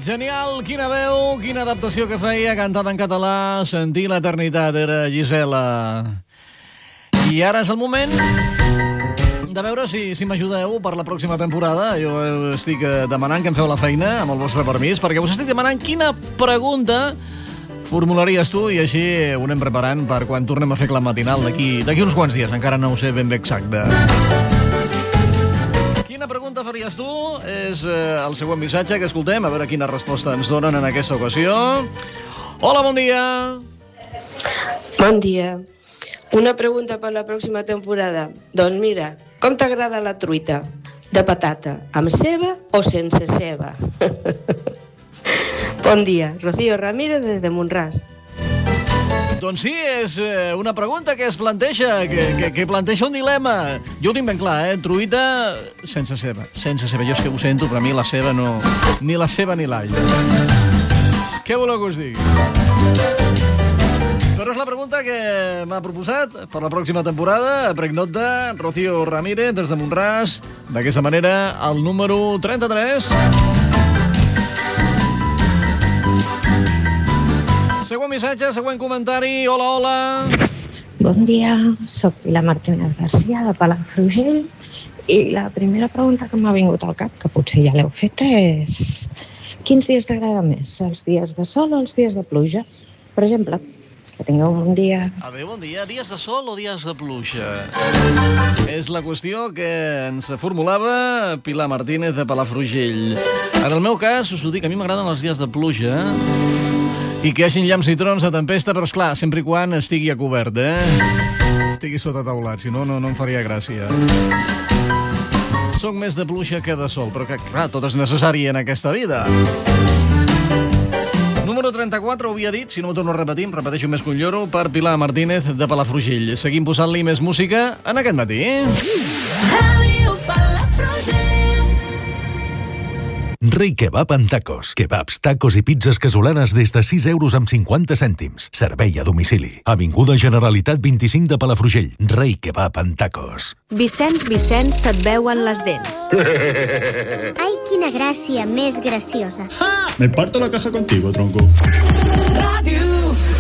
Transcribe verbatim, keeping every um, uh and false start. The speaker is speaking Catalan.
Genial, quina veu, quina adaptació que feia, cantada en català, sentir l'eternitat, era Gisela. I ara és el moment de veure si, si m'ajudeu per la pròxima temporada. Jo estic demanant que em feu la feina, amb el vostre permís, perquè us estic demanant quina pregunta formularies tu i així ho anem preparant per quan tornem a fer Clan Matinal d'aquí d'aquí uns quants dies. Encara no ho sé ben bé exacte. Quina pregunta faries tu? És eh, el següent missatge que escoltem, a veure quina resposta ens donen en aquesta ocasió. Hola, bon dia. Bon dia. Una pregunta per la pròxima temporada. Doncs mira, com t'agrada la truita? De patata, amb ceba o sense ceba? Bon dia, Rocío Ramírez des de Mont-ras. Doncs sí, és una pregunta que es planteja, que, que, que planteja un dilema. Jo ho tinc ben clar, eh? Truita sense ceba. Sense ceba. Jo és que ho sento, però a mi la ceba no... Ni la ceba ni l'all. Què voleu que us digui? Però és la pregunta que m'ha proposat per la pròxima temporada. Prenc nota, Rocío Ramírez, des de Mont-ras. D'aquesta manera, el número trenta-tres. Següent missatge, següent comentari. Hola, hola. Bon dia, soc Pilar Martínez García, de Palafrugell, i la primera pregunta que m'ha vingut al cap, que potser ja l'heu fet, és quins dies t'agrada més, els dies de sol o els dies de pluja? Per exemple, que tingueu un bon dia. Adéu, bon dia. Dies de sol o dies de pluja? És la qüestió que ens formulava Pilar Martínez de Palafrugell. En el meu cas, us ho dic, a mi m'agraden els dies de pluja, i que hi hagin llamps i trons de tempesta, però esclar, sempre i quan estigui a cobert, eh? Estigui sota teulat, si no, no, no em faria gràcia. Soc més de pluja que de sol, però que, clar, tot és necessari en aquesta vida. Número trenta-quatre, ho havia dit, si no ho torno a repetir, em repeteixo més que un lloro, per Pilar Martínez de Palafrugell. Seguim posant-li més música en aquest matí. Ràdio Palafrugell. Rei Kebab en tacos. Kebabs, tacos i pizzas casolanes des de sis euros amb cinquanta cèntims. Servei a domicili. Avinguda Generalitat vint-i-cinc de Palafrugell. Rei Kebab en tacos. Vicenç, Vicenç, se't veuen les dents. Ai, quina gràcia més graciosa. Me parto la caja contigo, tronco. Ràdio